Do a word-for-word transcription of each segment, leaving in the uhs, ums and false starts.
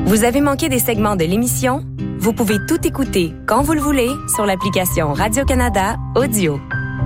Vous avez manqué des segments de l'émission? Vous pouvez tout écouter quand vous le voulez sur l'application Radio-Canada Audio.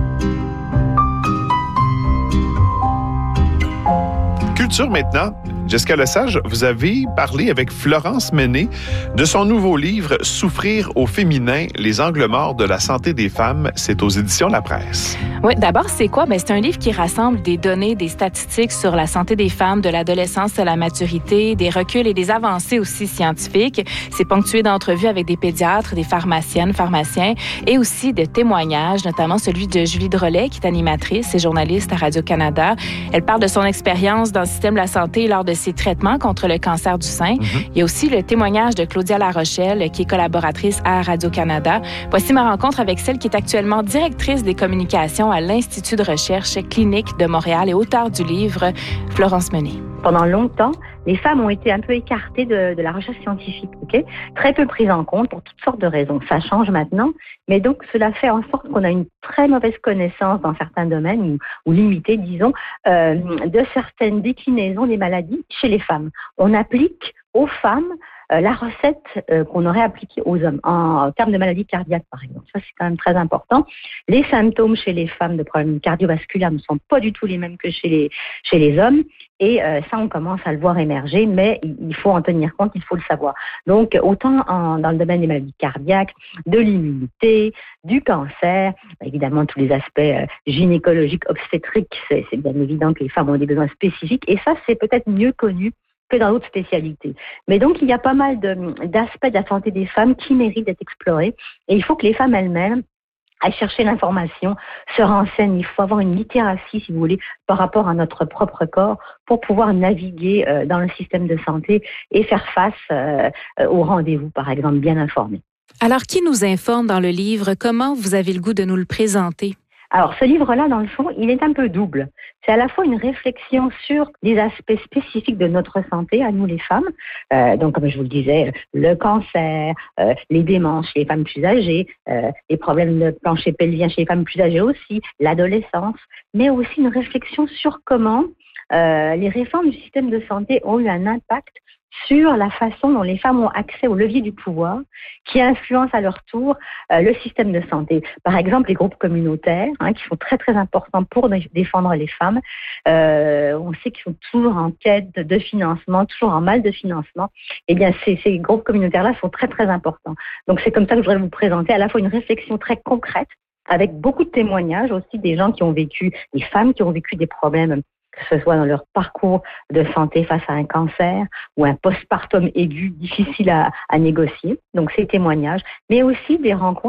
Culture maintenant. Jessica Lesage, vous avez parlé avec Florence Menet de son nouveau livre « Souffrir au féminin, les angles morts de la santé des femmes ». C'est aux éditions La Presse. Oui, d'abord, c'est quoi? Bien, c'est un livre qui rassemble des données, des statistiques sur la santé des femmes de l'adolescence à la maturité, des reculs et des avancées aussi scientifiques. C'est ponctué d'entrevues avec des pédiatres, des pharmaciennes, pharmaciens et aussi de témoignages, notamment celui de Julie Drolet, qui est animatrice et journaliste à Radio-Canada. Elle parle de son expérience dans le système de la santé lors de ses traitements contre le cancer du sein. Mm-hmm. Il y a aussi le témoignage de Claudia Larochelle, qui est collaboratrice à Radio-Canada. Voici ma rencontre avec celle qui est actuellement directrice des communications à l'Institut de recherche clinique de Montréal et auteure du livre, Florence Menet. Pendant longtemps, les femmes ont été un peu écartées de, de la recherche scientifique, ok? Très peu prises en compte pour toutes sortes de raisons. Ça change maintenant, mais donc cela fait en sorte qu'on a une très mauvaise connaissance dans certains domaines, ou, ou limitée, disons, euh, de certaines déclinaisons des maladies chez les femmes. On applique aux femmes Euh, la recette euh, qu'on aurait appliquée aux hommes en, en termes de maladies cardiaques, par exemple. Ça, c'est quand même très important. Les symptômes chez les femmes de problèmes cardiovasculaires ne sont pas du tout les mêmes que chez les, chez les hommes. Et euh, ça, on commence à le voir émerger, mais il, il faut en tenir compte, il faut le savoir. Donc, autant en, dans le domaine des maladies cardiaques, de l'immunité, du cancer, évidemment, tous les aspects euh, gynécologiques, obstétriques, c'est, c'est bien évident que les femmes ont des besoins spécifiques. Et ça, c'est peut-être mieux connu que dans d'autres spécialités. Mais donc, il y a pas mal de, d'aspects de la santé des femmes qui méritent d'être explorés. Et il faut que les femmes elles-mêmes aillent chercher l'information, se renseignent. Il faut avoir une littératie, si vous voulez, par rapport à notre propre corps pour pouvoir naviguer euh, dans le système de santé et faire face euh, au rendez-vous, par exemple, bien informé. Alors, qui nous informe dans le livre? Comment vous avez le goût de nous le présenter? Alors, ce livre-là, dans le fond, il est un peu double. C'est à la fois une réflexion sur les aspects spécifiques de notre santé, à nous les femmes. Euh, donc, comme je vous le disais, le cancer, euh, les démences chez les femmes plus âgées, euh, les problèmes de plancher pelvien chez les femmes plus âgées aussi, l'adolescence, mais aussi une réflexion sur comment euh, les réformes du système de santé ont eu un impact sur la façon dont les femmes ont accès au levier du pouvoir, qui influence à leur tour euh, le système de santé. Par exemple, les groupes communautaires, hein, qui sont très très importants pour défendre les femmes. Euh, on sait qu'ils sont toujours en quête de financement, toujours en mal de financement. Eh bien, ces, ces groupes communautaires-là sont très très importants. Donc, c'est comme ça que je voudrais vous présenter à la fois une réflexion très concrète, avec beaucoup de témoignages aussi des gens qui ont vécu, des femmes qui ont vécu des problèmes, que ce soit dans leur parcours de santé face à un cancer ou un postpartum aigu difficile à, à négocier. Donc, ces témoignages, mais aussi des rencontres